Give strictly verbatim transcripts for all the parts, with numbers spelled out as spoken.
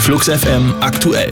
Flux F M aktuell.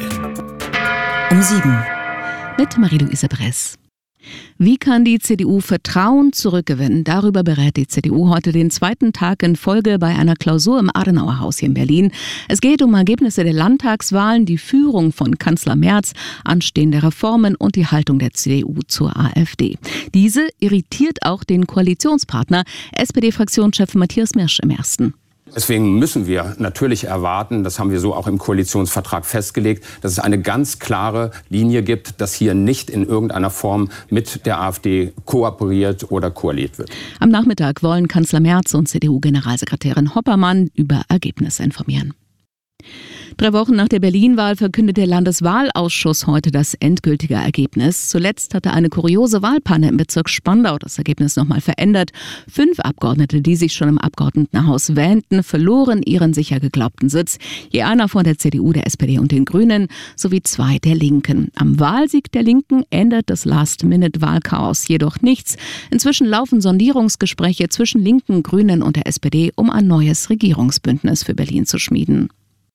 Um sieben mit Marie-Louise Bress. Wie kann die C D U Vertrauen zurückgewinnen? Darüber berät die C D U heute den zweiten Tag in Folge bei einer Klausur im Adenauerhaus hier in Berlin. Es geht um Ergebnisse der Landtagswahlen, die Führung von Kanzler Merz, anstehende Reformen und die Haltung der C D U zur AfD. Diese irritiert auch den Koalitionspartner, S P D-Fraktionschef Matthias Mirsch im Ersten. Deswegen müssen wir natürlich erwarten, das haben wir so auch im Koalitionsvertrag festgelegt, dass es eine ganz klare Linie gibt, dass hier nicht in irgendeiner Form mit der AfD kooperiert oder koaliert wird. Am Nachmittag wollen Kanzler Merz und C D U-Generalsekretärin Hoppermann über Ergebnisse informieren. Drei Wochen nach der Berlin-Wahl verkündet der Landeswahlausschuss heute das endgültige Ergebnis. Zuletzt hatte eine kuriose Wahlpanne im Bezirk Spandau das Ergebnis nochmal verändert. Fünf Abgeordnete, die sich schon im Abgeordnetenhaus wähnten, verloren ihren sicher geglaubten Sitz. Je einer von der C D U, der S P D und den Grünen sowie zwei der Linken. Am Wahlsieg der Linken ändert das Last-Minute-Wahlchaos jedoch nichts. Inzwischen laufen Sondierungsgespräche zwischen Linken, Grünen und der S P D, um ein neues Regierungsbündnis für Berlin zu schmieden.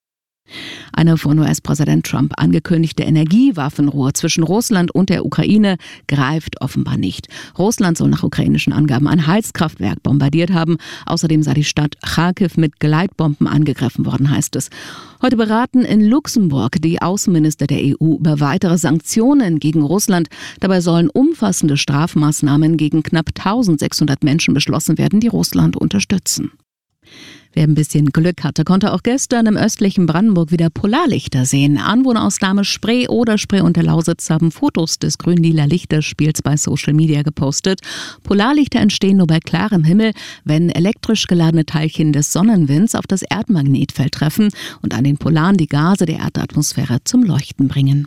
Eine von U S-Präsident Trump angekündigte Energiewaffenruhe zwischen Russland und der Ukraine greift offenbar nicht. Russland soll nach ukrainischen Angaben ein Heizkraftwerk bombardiert haben. Außerdem sei die Stadt Charkiw mit Gleitbomben angegriffen worden, heißt es. Heute beraten in Luxemburg die Außenminister der E U über weitere Sanktionen gegen Russland. Dabei sollen umfassende Strafmaßnahmen gegen knapp eintausendsechshundert Menschen beschlossen werden, die Russland unterstützen. Wer ein bisschen Glück hatte, konnte auch gestern im östlichen Brandenburg wieder Polarlichter sehen. Anwohner aus Dahme-Spree oder Spree und der Lausitz haben Fotos des grün-lila Lichterspiels bei Social Media gepostet. Polarlichter entstehen nur bei klarem Himmel, wenn elektrisch geladene Teilchen des Sonnenwinds auf das Erdmagnetfeld treffen und an den Polaren die Gase der Erdatmosphäre zum Leuchten bringen.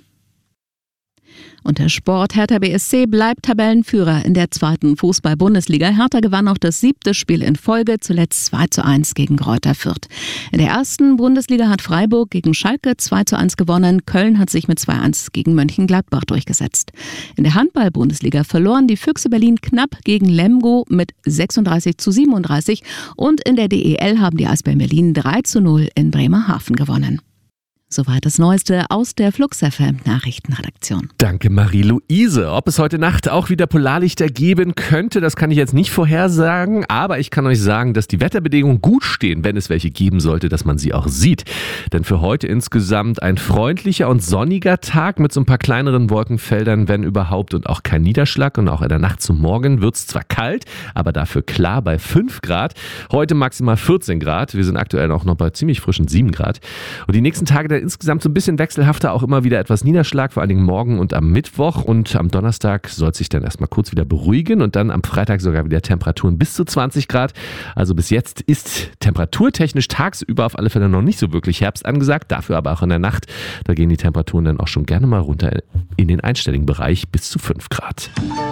Und der Sport: Hertha B S C bleibt Tabellenführer in der zweiten Fußball-Bundesliga. Hertha gewann auch das siebte Spiel in Folge, zuletzt zwei zu eins gegen Greuther Fürth. In der ersten Bundesliga hat Freiburg gegen Schalke zwei zu eins gewonnen. Köln hat sich mit zwei zu eins gegen Mönchengladbach durchgesetzt. In der Handball-Bundesliga verloren die Füchse Berlin knapp gegen Lemgo mit sechsunddreißig zu siebenunddreißig. Und in der D E L haben die Eisbären Berlin drei zu null in Bremerhaven gewonnen. Soweit das Neueste aus der Flux F M Nachrichtenredaktion. Danke, Marie-Louise. Ob es heute Nacht auch wieder Polarlichter geben könnte, das kann ich jetzt nicht vorhersagen. Aber ich kann euch sagen, dass die Wetterbedingungen gut stehen, wenn es welche geben sollte, dass man sie auch sieht. Denn für heute insgesamt ein freundlicher und sonniger Tag mit so ein paar kleineren Wolkenfeldern, wenn überhaupt, und auch kein Niederschlag. Und auch in der Nacht zum Morgen wird es zwar kalt, aber dafür klar bei fünf Grad. Heute maximal vierzehn Grad. Wir sind aktuell auch noch bei ziemlich frischen sieben Grad. Und die nächsten Tage dann insgesamt so ein bisschen wechselhafter, auch immer wieder etwas Niederschlag, vor allen Dingen morgen und am Mittwoch. Und am Donnerstag soll es sich dann erstmal kurz wieder beruhigen und dann am Freitag sogar wieder Temperaturen bis zu zwanzig Grad. Also bis jetzt ist temperaturtechnisch tagsüber auf alle Fälle noch nicht so wirklich Herbst angesagt, dafür aber auch in der Nacht. Da gehen die Temperaturen dann auch schon gerne mal runter in den einstelligen Bereich bis zu fünf Grad.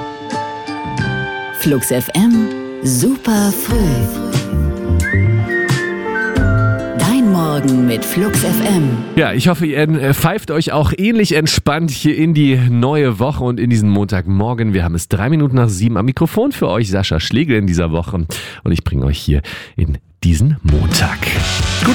Flux F M, super früh. Morgen mit Flux F M. Ja, ich hoffe, ihr pfeift euch auch ähnlich entspannt hier in die neue Woche und in diesen Montagmorgen. Wir haben es drei Minuten nach sieben am Mikrofon für euch, Sascha Schlegel in dieser Woche. Und ich bringe euch hier in diesen Montag. Gut.